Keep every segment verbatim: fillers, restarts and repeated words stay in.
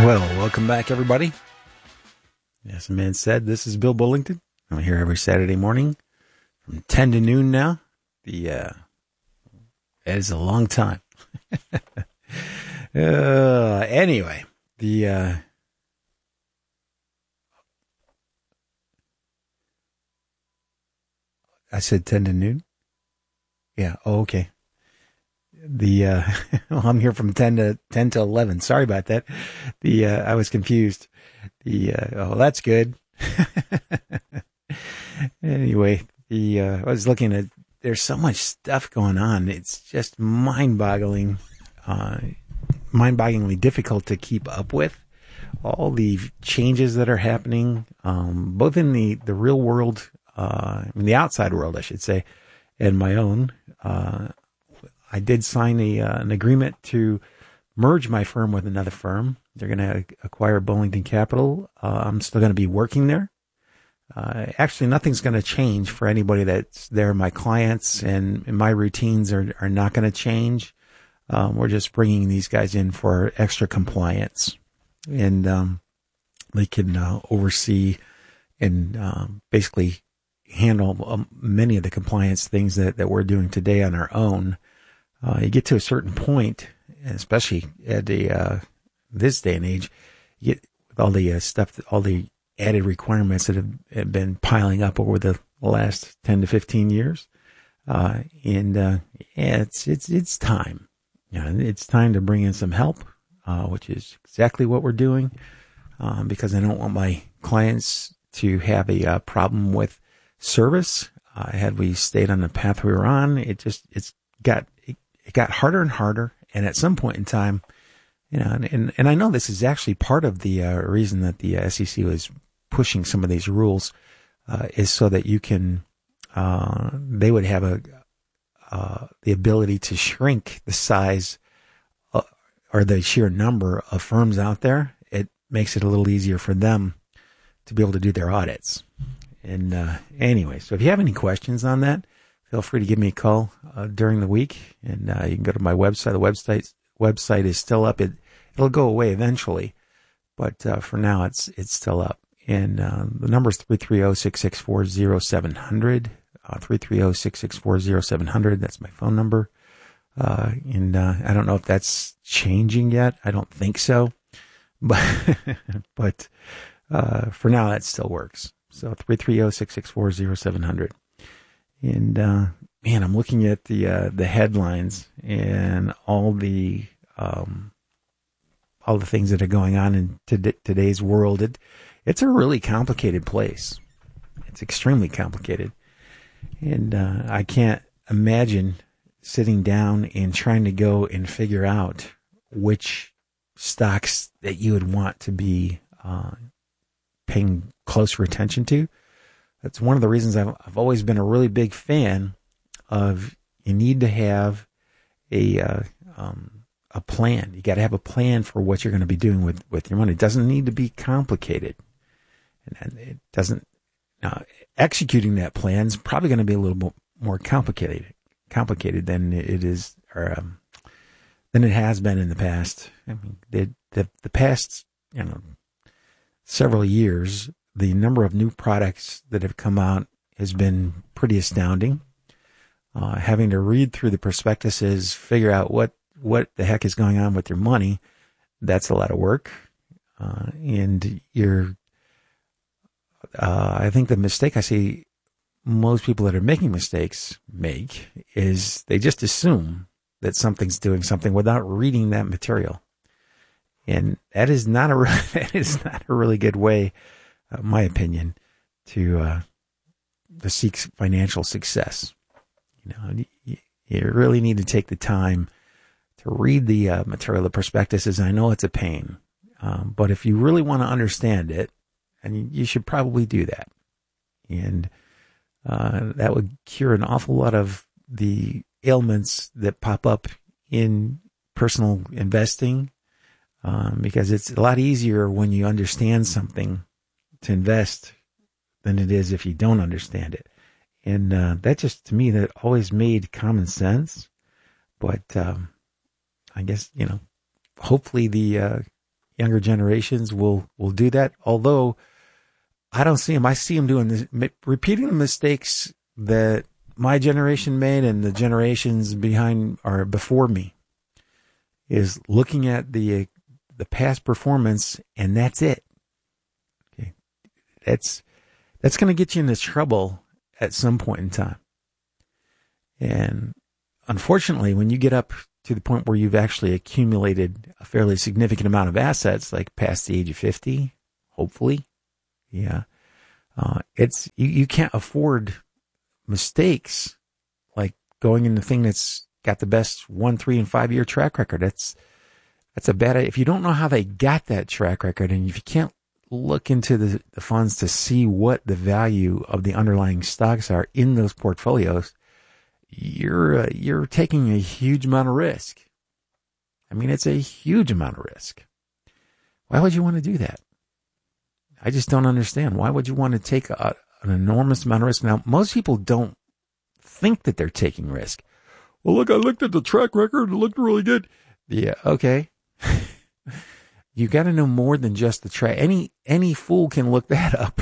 Well, welcome back, everybody. As the man said, this is Bill Bullington. I'm here every Saturday morning from ten to noon now. The uh, that is a long time. uh, anyway, the uh, I said ten to noon. Yeah. Oh, okay. The uh, well, I'm here from ten to ten to eleven. Sorry about that. The uh, I was confused. The uh, oh, that's good. Anyway, the uh, I was looking at. There's so much stuff going on. It's just mind-boggling, uh, mind-bogglingly difficult to keep up with. All the changes that are happening, um, both in the the real world, uh, in the outside world, I should say, and my own. Uh, I did sign a uh, an agreement to merge my firm with another firm. They're going to acquire Bullington Capital. Uh, I'm still going to be working there. Uh, actually, nothing's going to change for anybody that's there. My clients and, and my routines are, are not going to change. Um, we're just bringing these guys in for extra compliance. And um, they can uh, oversee and um, basically handle um, many of the compliance things that, that we're doing today on our own. Uh, you get to a certain point, especially at the, uh, this day and age, you get with all the uh, stuff, all the added requirements that have, have been piling up over the last ten to fifteen years. Uh, and, uh, yeah, it's, it's, it's time. You know, it's time to bring in some help, uh, which is exactly what we're doing, um, because I don't want my clients to have a uh, problem with service. Uh, had we stayed on the path we were on, it just, it's got, it, it got harder and harder. And at some point in time, you know, and, and, and I know this is actually part of the uh, reason that the S E C was pushing some of these rules, uh, is so that you can, uh, they would have a, uh, the ability to shrink the size uh, or the sheer number of firms out there. It makes it a little easier for them to be able to do their audits. And uh, anyway, so if you have any questions on that, feel free to give me a call uh, during the week, and uh, you can go to my website. The website website is still up. It it'll go away eventually, but uh, for now, it's it's still up. And uh, the number is three three zero, six six four, zero seven zero zero. Uh, three three zero, six six four, zero seven zero zero. That's my phone number. Uh, and uh, I don't know if that's changing yet. I don't think so, but but uh, for now, that still works. So three three zero, six six four, zero seven zero zero. And, uh, man, I'm looking at the, uh, the headlines and all the, um, all the things that are going on in to- today's world. It, it's a really complicated place. It's extremely complicated. And, uh, I can't imagine sitting down and trying to go and figure out which stocks that you would want to be, uh, paying closer attention to. That's one of the reasons I've, I've always been a really big fan of, you need to have a uh, um, a plan. You got to have a plan for what you're going to be doing with, with your money. It doesn't need to be complicated. And it doesn't, now, executing that plan is probably going to be a little bit more complicated, complicated than it is, or um, than it has been in the past. I mean, the, the, the past, you know, several years, the number of new products that have come out has been pretty astounding. Uh, having to read through the prospectuses, figure out what, what the heck is going on with your money, that's a lot of work. Uh, and you're, uh, I think the mistake I see most people that are making mistakes make is they just assume that something's doing something without reading that material. And that is not a, that is not a really good way, Uh, my opinion, to uh, to seek financial success. You know, you, you really need to take the time to read the uh, material, the prospectuses. I know it's a pain, um, but if you really want to understand it, and you, you should probably do that, and uh, that would cure an awful lot of the ailments that pop up in personal investing, um, because it's a lot easier when you understand something to invest than it is if you don't understand it. And uh, that just, to me, that always made common sense. But um, I guess, you know, hopefully the uh, younger generations will, will do that. Although I don't see them. I see them doing this, repeating the mistakes that my generation made and the generations behind or before me, is looking at the, the past performance, and that's it. Okay. That's, that's going to get you into trouble at some point in time. And unfortunately, when you get up to the point where you've actually accumulated a fairly significant amount of assets, like past the age of fifty, hopefully, yeah, uh, it's, you, you can't afford mistakes like going in the thing that's got the best one, three, and five year track record. That's, that's a bad, if you don't know how they got that track record, and if you can't look into the, the funds to see what the value of the underlying stocks are in those portfolios, you're, uh, you're taking a huge amount of risk. I mean, it's a huge amount of risk. Why would you want to do that? I just don't understand. Why would you want to take a, an enormous amount of risk? Now, most people don't think that they're taking risk. Well, look, I looked at the track record. It looked really good. Yeah, okay. You got to know more than just the track. Any, any fool can look that up.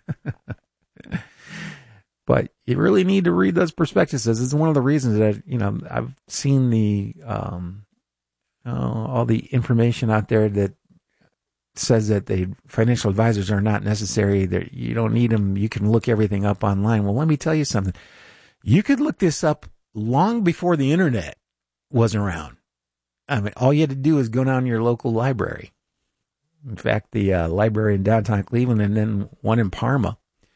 But you really need to read those prospectuses. It's one of the reasons that, you know, I've seen the, um, uh, all the information out there that says that the financial advisors are not necessary. That you don't need them. You can look everything up online. Well, let me tell you something. You could look this up long before the internet was around. I mean, all you had to do is go down to your local library. In fact, the uh, library in downtown Cleveland and then one in Parma,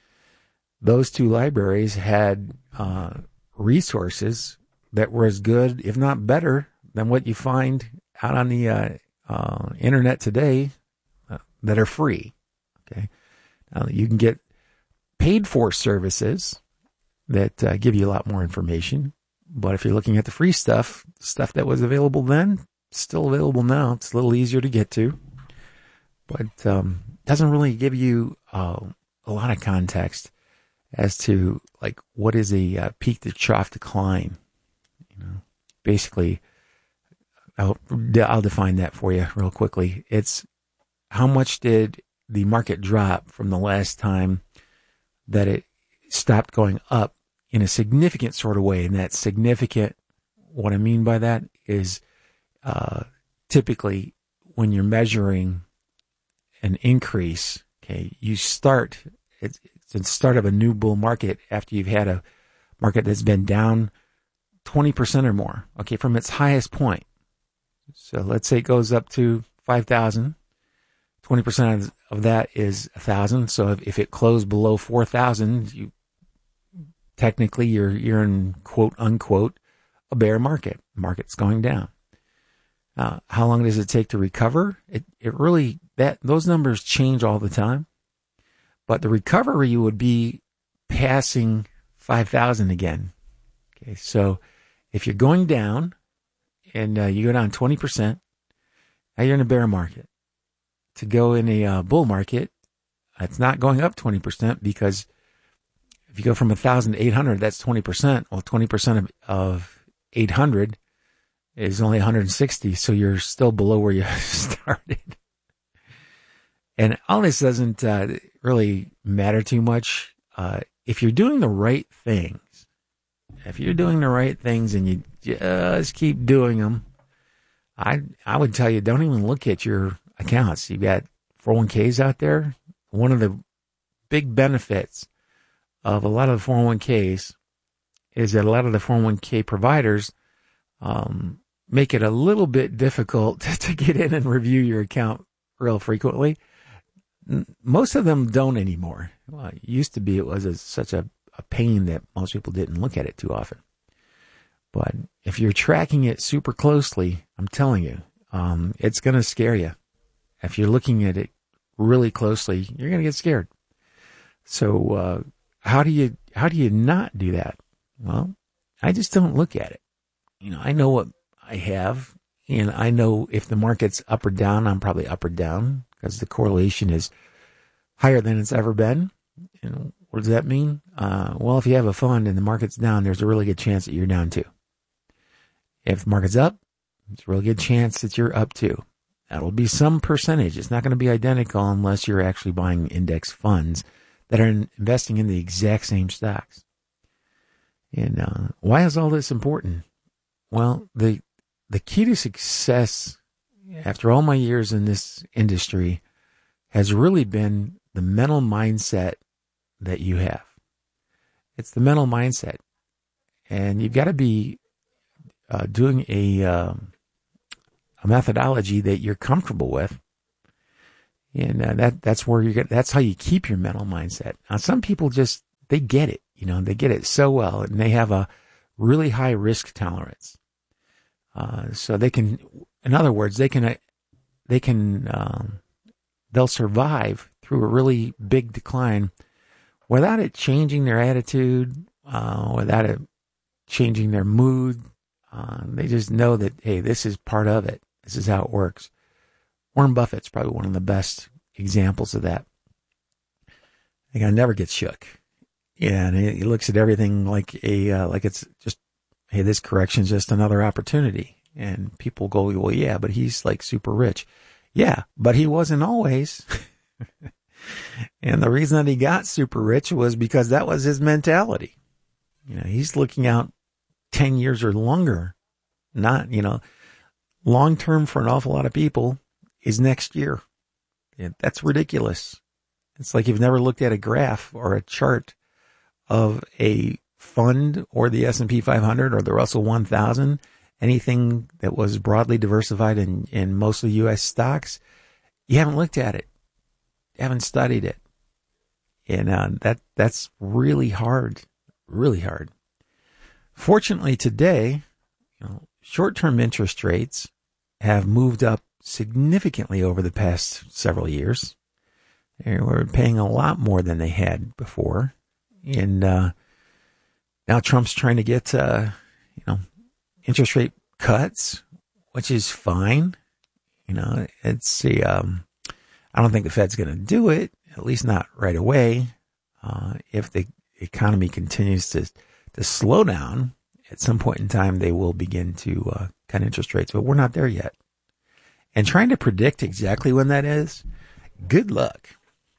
those two libraries had uh, resources that were as good, if not better, than what you find out on the uh, uh, internet today uh, that are free. Okay, now, you can get paid for services that uh, give you a lot more information. But if you're looking at the free stuff, stuff that was available then, still available now. It's a little easier to get to, but um, doesn't really give you uh, a lot of context as to like what is a uh, peak to trough decline. You know, basically, I'll, I'll define that for you real quickly. It's how much did the market drop from the last time that it stopped going up in a significant sort of way. And that significant, what I mean by that is uh, typically when you're measuring an increase, okay, you start, it's, it's the start of a new bull market after you've had a market that's been down twenty percent or more, okay, from its highest point. So let's say it goes up to five thousand. twenty percent of, of that is one thousand. So if, if it closed below four thousand, you technically you're you're in quote unquote a bear market. Market's going down. Uh, how long does it take to recover? It it really that those numbers change all the time, but the recovery would be passing five thousand again. Okay, so if you're going down and uh, you go down twenty percent, now you're in a bear market. To go in a uh, bull market, it's not going up twenty percent because if you go from one thousand to eight hundred, that's twenty percent. Well, twenty percent of, of eight hundred is only one hundred sixty, so you're still below where you started. And all this doesn't uh, really matter too much. Uh, if you're doing the right things, if you're doing the right things and you just keep doing them, I I would tell you, don't even look at your accounts. You've got four oh one k's out there. One of the big benefits of a lot of the four oh one k's is that a lot of the four oh one k providers um, make it a little bit difficult to get in and review your account real frequently. Most of them don't anymore. Well, it used to be it was a, such a, a pain that most people didn't look at it too often. But if you're tracking it super closely, I'm telling you, um, it's going to scare you. If you're looking at it really closely, you're going to get scared. So uh, how do you how do you not do that? Well, I just don't look at it. You know, I know what I have, and I know if the market's up or down, I'm probably up or down because the correlation is higher than it's ever been. And what does that mean? Uh, well, if you have a fund and the market's down, there's a really good chance that you're down too. If the market's up, it's a really good chance that you're up too. That'll be some percentage. It's not going to be identical unless you're actually buying index funds that are in, investing in the exact same stocks. And uh, why is all this important? Well, the the key to success after all my years in this industry has really been the mental mindset that you have. It's the mental mindset. And you've got to be uh, doing a, uh, a methodology that you're comfortable with. And uh, that that's where you get, that's how you keep your mental mindset. Now, some people just, they get it, you know, they get it so well, and they have a really high risk tolerance. Uh, so they can, in other words, they can, uh, they can, um, they'll survive through a really big decline without it changing their attitude, uh, without it changing their mood. Uh, they just know that, hey, this is part of it. This is how it works. Warren Buffett's probably one of the best examples of that. The guy never gets shook. Yeah, and he, he looks at everything like a uh, like it's just, hey, this correction's just another opportunity. And people go, well, yeah, but he's like super rich. Yeah, but he wasn't always. And the reason that he got super rich was because that was his mentality. You know, he's looking out ten years or longer. Not, you know, long term for an awful lot of people is next year. And that's ridiculous. It's like you've never looked at a graph or a chart of a fund or the S and P five hundred or the Russell one thousand, anything that was broadly diversified in, in mostly U S stocks. You haven't looked at it. You haven't studied it. And uh, that that's really hard, really hard. Fortunately today, you know, short-term interest rates have moved up significantly over the past several years. They were paying a lot more than they had before. And uh, now Trump's trying to get, uh, you know, interest rate cuts, which is fine. You know, it's a, um, I don't think the Fed's going to do it, at least not right away. Uh, if the economy continues to, to slow down, at some point in time, they will begin to uh, cut interest rates, but we're not there yet. And trying to predict exactly when that is, good luck.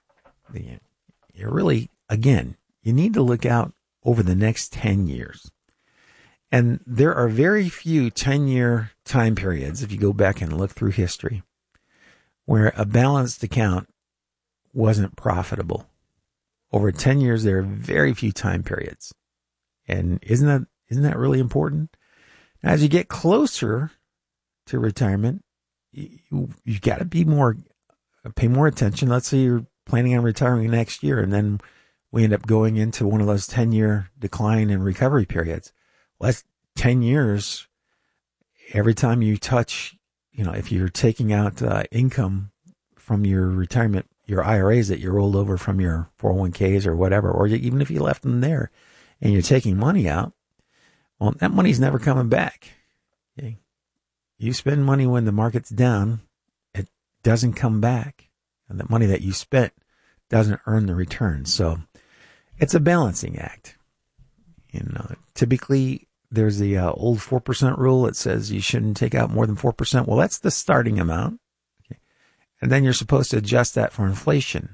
You're really, again, you need to look out over the next ten years. And there are very few ten-year time periods, if you go back and look through history, where a balanced account wasn't profitable. Over ten years, there are very few time periods. And isn't that, isn't that really important? Now, as you get closer to retirement, you, you've got to be more, pay more attention. Let's say you're planning on retiring next year, and then we end up going into one of those ten-year decline and recovery periods. Well, that's ten years. Every time you touch, you know, if you're taking out uh, income from your retirement, your I R As that you rolled over from your four oh one k's or whatever, or even if you left them there and you're taking money out, well, that money's never coming back. Okay? You spend money when the market's down, it doesn't come back. And the money that you spent doesn't earn the return. So it's a balancing act. You know, typically there's the uh, old four percent rule that says you shouldn't take out more than four percent. Well, that's the starting amount. Okay. And then you're supposed to adjust that for inflation.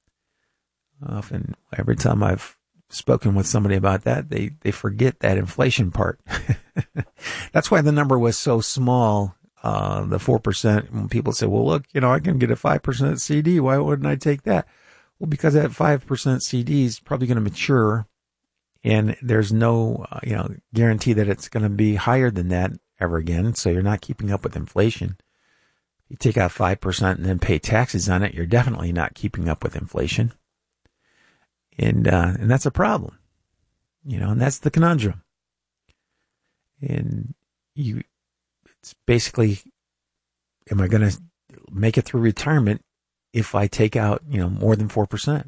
Often, every time I've spoken with somebody about that, they, they forget that inflation part. That's why the number was so small, uh, the four percent. When people say, well, look, you know, I can get a five percent C D. Why wouldn't I take that? Well, because that five percent C D is probably going to mature, and there's no, uh, you know, guarantee that it's going to be higher than that ever again. So you're not keeping up with inflation. You take out five percent and then pay taxes on it, you're definitely not keeping up with inflation. And, uh, and that's a problem, you know, and that's the conundrum. And you, it's basically, am I going to make it through retirement if I take out, you know, more than four percent?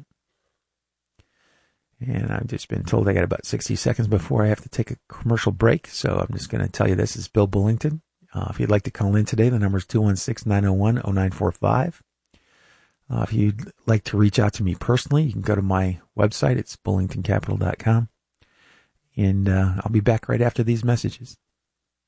And I've just been told I got about sixty seconds before I have to take a commercial break. So I'm just going to tell you this is Bill Bullington. Uh, if you'd like to call in today, the number is two one six, nine oh one, oh nine four five. Uh, if you'd like to reach out to me personally, you can go to my website. It's bullington capital dot com. And uh, I'll be back right after these messages.